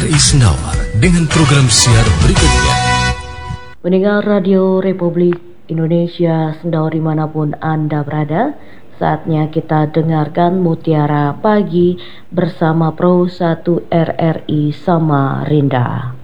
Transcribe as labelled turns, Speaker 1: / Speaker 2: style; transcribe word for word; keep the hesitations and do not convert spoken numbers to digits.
Speaker 1: R I Senawar dengan program siar berikutnya.
Speaker 2: Pendengar Radio Republik Indonesia Sendawa dimanapun Anda berada, saatnya kita dengarkan Mutiara Pagi bersama Pro satu R R I Samarinda.